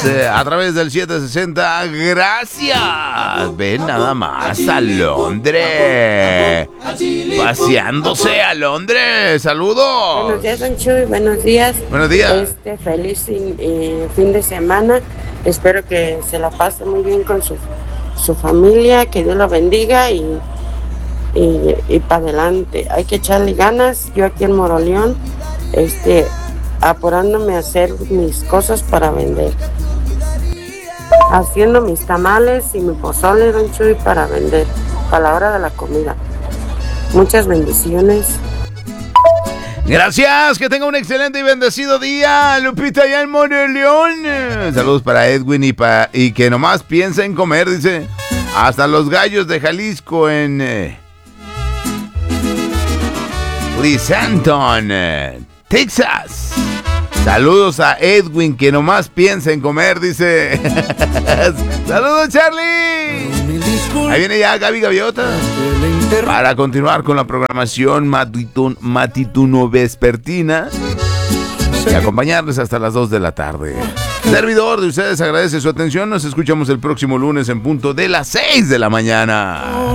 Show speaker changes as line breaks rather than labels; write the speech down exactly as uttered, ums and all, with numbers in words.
eh, a través del setecientos sesenta. Gracias. Ven nada más a Londres. Paseándose a Londres. Saludos.
Buenos días, Don Chuy. Buenos días.
Buenos días.
Este feliz fin, eh, fin de semana. Espero que se la pase muy bien con su, su familia. Que Dios lo bendiga y, y, y para adelante. Hay que echarle ganas. Yo aquí en Moroleón, este, apurándome a hacer mis cosas para vender. Haciendo mis tamales y mi pozole, Don Chuy, para vender. Para la hora de la comida. Muchas bendiciones.
Gracias, que tenga un excelente y bendecido día, Lupita, allá en Moroleón. Saludos para Edwin y, pa, y que nomás piensa en comer, dice. Hasta los gallos de Jalisco en eh, Lisanton, eh, Texas. Saludos a Edwin, que nomás piensa en comer, dice. Saludos, Charlie. Ahí viene ya Gaby Gaviota para continuar con la programación matutun, matituno vespertina y acompañarles hasta las dos de la tarde. Servidor de ustedes agradece su atención. Nos escuchamos el próximo lunes en punto de las seis de la mañana.